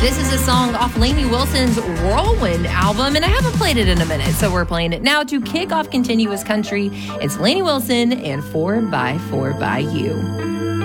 This is a song off Lainey Wilson's Whirlwind album, and I haven't played it in a minute, so we're playing it now to kick off Continuous Country. It's Lainey Wilson and 4x4 by You.